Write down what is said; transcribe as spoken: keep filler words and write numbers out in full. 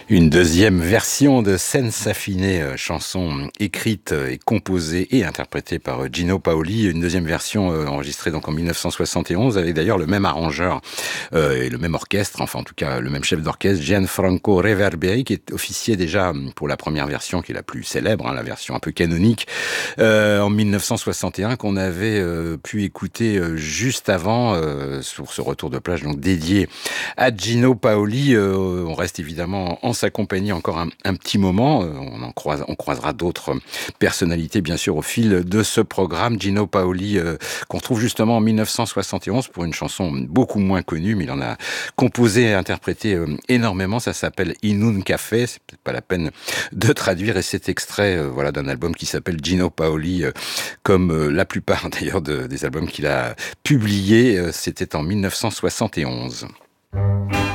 Une deuxième version de Senza Fine, chanson écrite et composée et interprétée par Gino Paoli. Une deuxième version enregistrée donc en mille neuf cent soixante et onze avec d'ailleurs le même arrangeur euh, et le même orchestre, enfin en tout cas le même chef d'orchestre, Gianfranco Reverberi, qui est officié déjà pour la première version qui est la plus célèbre, hein, la version un peu canonique, euh, en mille neuf cent soixante et un qu'on avait euh, pu écouter euh, juste avant euh, sur ce retour de plage donc dédié à Gino Paoli. Euh, on reste évidemment en sa compagnie encore un, un petit moment. Euh, on en croise, on croisera d'autres personnalités bien sûr au fil de ce programme. Gino Paoli euh, qu'on retrouve justement en mille neuf cent soixante et onze pour une chanson beaucoup moins connue, mais il en a composé et interprété euh, énormément. Ça s'appelle In un Café. C'est peut-être pas la peine de traduire, et cet extrait euh, voilà d'un album qui s'appelle Gino Paoli, euh, comme euh, la plupart d'ailleurs de, des albums qu'il a publiés. Euh, c'était en mille neuf cent soixante et onze.